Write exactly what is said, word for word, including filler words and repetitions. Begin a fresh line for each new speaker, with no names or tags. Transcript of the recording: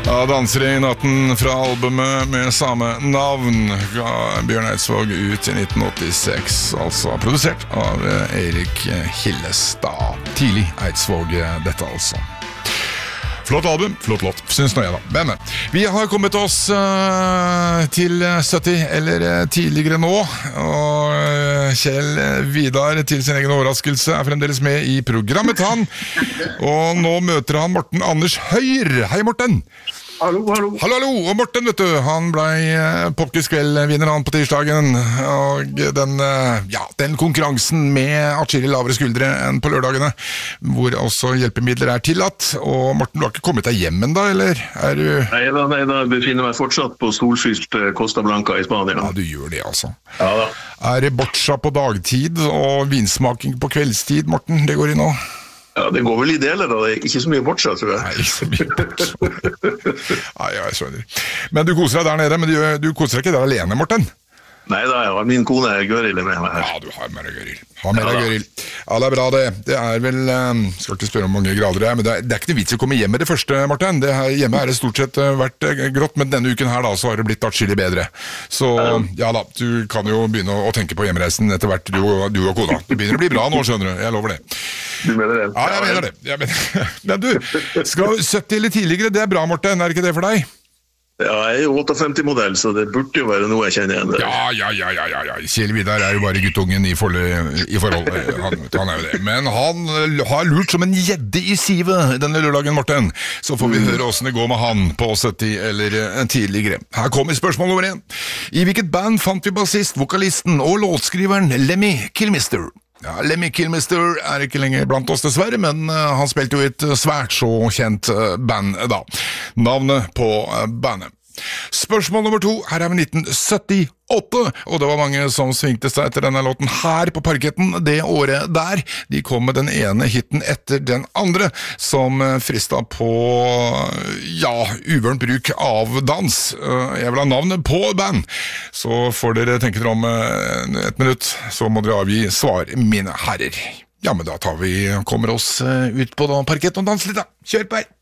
Ja, danser i natten fra albumet med samme navn ga Bjørn Eidsvåg ut i nitten åttiseks, altså produsert av Erik Hillestad. Tidlig Eidsvåg dette altså. Flott album, flott låt, synes nå jeg da. Men vi har kommet oss uh, til sytti, eller uh, tidligere nå, og uh, Kjell Vidar til sin egen overraskelse er fremdeles med i programmet han, og nå møter han Morten Anders Høyr. Hei Morten!
Hallo, hallo.
Hallo, hallo. Og Morten, vet du, han ble uh, Popquiz-kveld-vinner han på tirsdagen, og den, uh, ja, den konkurransen med atskillig lavere skuldre enn på lørdagene, hvor også hjelpemidler er tillatt. Og Morten, du har ikke kommet deg hjem enda, eller? Er du...
Nei, da, nei, da befinner meg fortsatt på solfylt Costa Blanca i Spania.
Ja, du gjør det altså.
Ja da.
Er det boccia på dagtid og vinsmaking på kveldstid, Morten? Det går i nå?
Ja, det går vel i deler da, det er ikke så mye boccia, tror jeg.
Nei, ikke så mye boccia. Nei, jeg skjønner. Men du koser deg der nede, men du, du koser deg ikke der alene, Morten?
Nei da, jeg har min kone Gøril med meg her.
Ja, du har mer Gøril. Har mer ja, Gøril. Ja, det er bra det. Det er vel, um, skal ikke spørre om mange grader det er, men det er, det er ikke noe vits å komme hjem med det første, Morten. Det her, hjemme er det stort sett uh, vært uh, grått, men denne uken her da, så har det blitt atskillig bedre. Så ja da, du kan jo begynne å, å tenke på hjemreisen etter hvert, du, du og kona. Det begynner å bli bra nå, skjønner du. Jeg lover det.
Du mener det?
Ja, jeg mener det. Jeg mener. Men du, skal sytti eller tidligere, det er bra, Morten. Er det ikke det for deg?
Ja, jeg er jo åttiofemti-modell, så det burde jo være noe jeg kjenner igjen.
Ja, ja, ja, ja, ja, ja. Kjell Vidar er jo bare guttungen i, for, i forhold. Han, han er jo det. Men han har lurt som en gjedde i sivet denne lørdagen, Morten. Så får vi høre hvordan det går med han på sytti eller tidligere. Her kommer spørsmål nummer én. I hvilket band fant vi bassist, vokalisten og låtskriveren Lemmy Kilmister? Ja, Lemmy Kilmister er ikke lenger blant oss dessverre, men uh, han spilte jo et svært så kjent uh, band da. Navnet på uh, bandet. Spørsmål nummer to, her er vi nitten syttiåtte, og det var mange som svingte seg etter denne låten her på parketten det året der. De kom med den ene hitten etter den andre, som fristet på, ja, uvørent bruk av dans. Jeg vil ha navnet på band, så får dere tenke dere om et minutt, så må dere avgi svar, mine herrer. Ja, men da tar vi, kommer oss ut på parketten og danser litt da. Kjør på her!